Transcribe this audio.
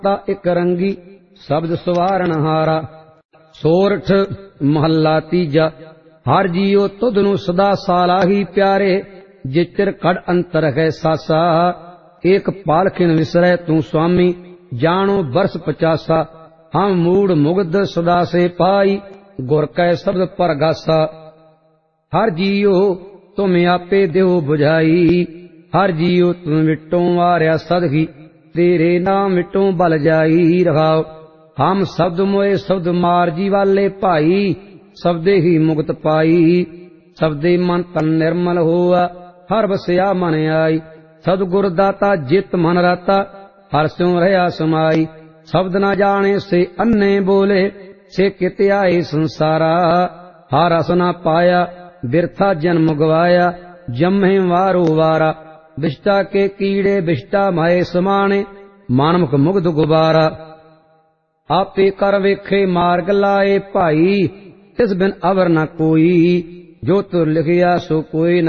ता इक रंगी शब्द सवारण हारा। सोरठ महला तीजा। हर जियो तुधनु सदा सालाही प्यारे, जिचिर कड़ अंतर है सासा। एक पालखिन विसरै तू स्वामी, जानो बरस 50। हम मूड मुग्ध सदा से पाई, गुर कै शब्द परगासा। हर जियो तुम आपे देहो बुझाई, हर जियो तुम मिटो वार्या सदगी, तेरे नाम मिटो बल जाई रहाओ। हम शब्द मोए शब्द मार जी वाले भाई, शब्दे ही मुक्त पाई। शब्दे मन तन निर्मल होआ, हर बसया मन आई। सतगुर दाता जित मन राता, हर स्यों रहा समाई। शब्द न जाने से अन्ने बोले, से कित आए संसारा। हर रस न पाया बिरथा जन्म गवाया, जम्हे वारो वारा। विष्टा के कीड़े विष्टा माए समाने, मानमुख मुग्ध गुबारा। आपे कर वेखे मार्ग लाए भाई, तिस बिन अवर न कोई। जो तुर लिखिया सो कोई